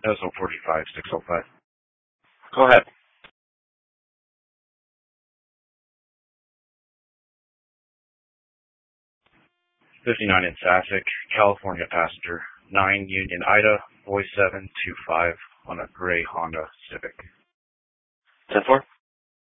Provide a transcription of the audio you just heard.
That was 45, 605. Go ahead. 59 in Sassic, California passenger, 9 Union Ida, boy 725 on a gray Honda Civic. 10-4.